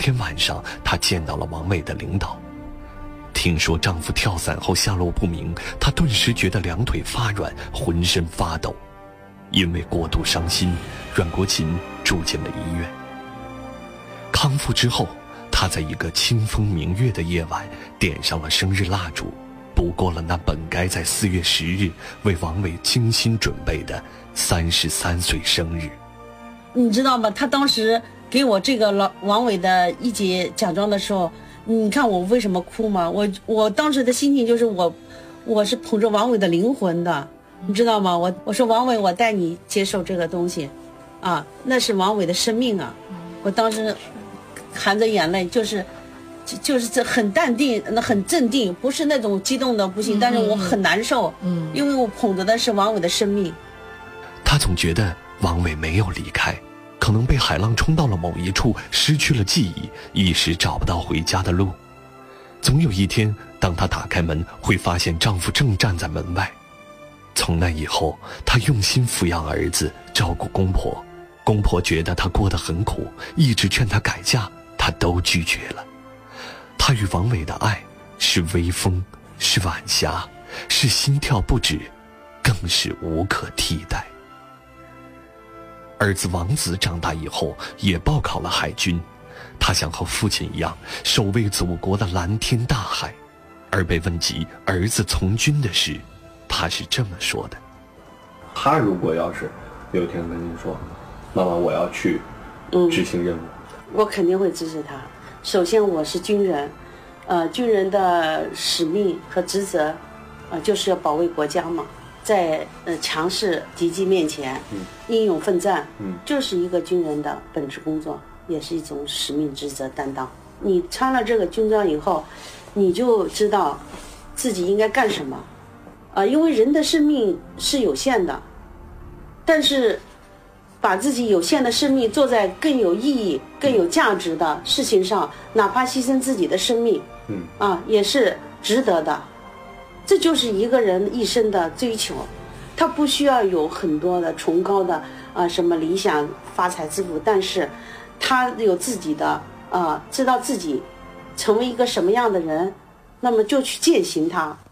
天晚上，她见到了王伟的领导。听说丈夫跳伞后下落不明，她顿时觉得两腿发软，浑身发抖。因为过度伤心，阮国琴住进了医院。康复之后，她在一个清风明月的夜晚点上了生日蜡烛，度过了那本该在4月10日为王伟精心准备的33岁生日。 你知道吗？他当时给我这个王伟的1级奖状的时候，你看我为什么哭吗？我当时的心情就是我是捧着王伟的灵魂的，你知道吗？我说王伟，我带你接受这个东西，啊，那是王伟的生命啊！我当时含着眼泪，就是这很淡定，很镇定，不是那种激动的不行，但是我很难受，因为我捧着的是王伟的生命。 他总觉得王伟没有离开，可能被海浪冲到了某一处，失去了记忆，一时找不到回家的路。总有一天，当她打开门，会发现丈夫正站在门外。从那以后，她用心抚养儿子，照顾公婆。公婆觉得她过得很苦，一直劝她改嫁，她都拒绝了。她与王伟的爱是微风，是晚霞，是心跳不止，更是无可替代。儿子王子长大以后也报考了海军，他想和父亲一样守卫祖国的蓝天大海。而被问及儿子从军的事，他是这么说的： 他如果要是有一天跟您说，妈妈我要去执行任务， 我肯定会支持他。首先我是军人，军人的使命和职责，就是要保卫国家嘛，在强势敌机面前，英勇奋战，就是一个军人的本职工作，也是一种使命职责担当。你穿了这个军装以后，你就知道自己应该干什么，因为人的生命是有限的，但是把自己有限的生命做在更有意义、更有价值的事情上，哪怕牺牲自己的生命，也是值得的。这就是一个人一生的追求，他不需要有很多的崇高的什么理想、发财致富，但是他有自己的知道自己成为一个什么样的人，那么就去践行它。